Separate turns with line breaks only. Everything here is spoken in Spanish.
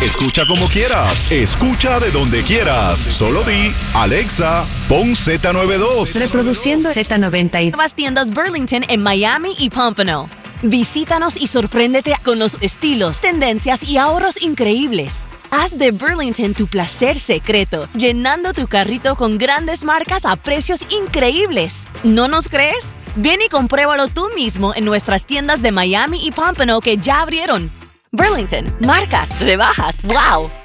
escucha como quieras. Escucha de donde quieras. Solo di, Alexa, pon Z92.
Reproduciendo Z92.
Nuevas tiendas Burlington en Miami y Pompano. Visítanos y sorpréndete con los estilos, tendencias y ahorros increíbles. Haz de Burlington tu placer secreto, llenando tu carrito con grandes marcas a precios increíbles. ¿No nos crees? Ven y compruébalo tú mismo en nuestras tiendas de Miami y Pompano que ya abrieron. Burlington, marcas, rebajas, ¡wow!